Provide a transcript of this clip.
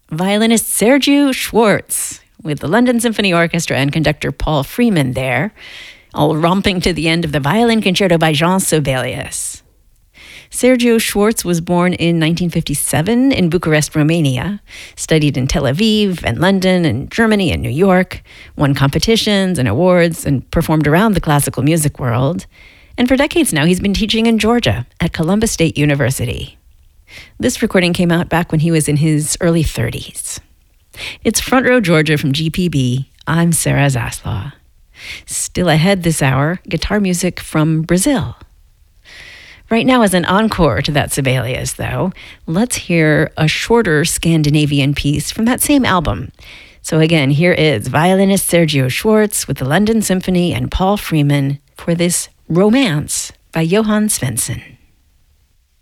violinist Sergiu Schwartz with the London Symphony Orchestra and conductor Paul Freeman there, all romping to the end of the Violin Concerto by Jean Sibelius. Sergiu Schwartz was born in 1957 in Bucharest, Romania, studied in Tel Aviv and London and Germany and New York, won competitions and awards, and performed around the classical music world. And for decades now, he's been teaching in Georgia at Columbus State University. This recording came out back when he was in his early 30s. It's Front Row Georgia from GPB. I'm Sarah Zaslaw. Still ahead this hour, guitar music from Brazil. Right now, as an encore to that Sibelius, though, let's hear a shorter Scandinavian piece from that same album. So again, here is violinist Sergiu Schwartz with the London Symphony and Paul Freeman for this Romance by Johann Svensson.